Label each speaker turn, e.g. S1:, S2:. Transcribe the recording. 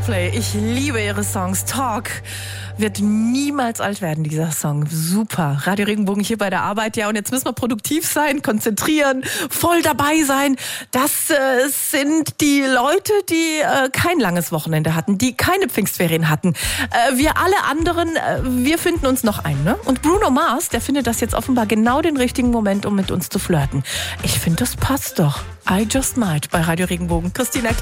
S1: Coldplay. Ich liebe ihre Songs. Talk wird niemals alt werden, dieser Song. Super. Radio Regenbogen hier bei der Arbeit. Ja, und jetzt müssen wir produktiv sein, konzentrieren, voll dabei sein. Das sind die Leute, die kein langes Wochenende hatten, die keine Pfingstferien hatten. Wir alle anderen, wir finden uns noch ein, ne? Und Bruno Mars, der findet das jetzt offenbar genau den richtigen Moment, um mit uns zu flirten. Ich finde, das passt doch. I Just Might bei Radio Regenbogen. Christina Klein.